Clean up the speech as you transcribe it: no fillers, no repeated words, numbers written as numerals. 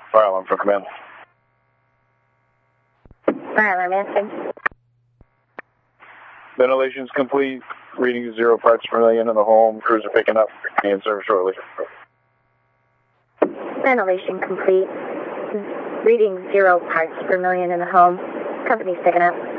Fire alarm from command. Fire alarm answered. Ventilation's complete. Reading 0 parts per million in the home. Crews are picking up. Be in service shortly. Ventilation complete. Reading 0 parts per million in the home. Company's picking up.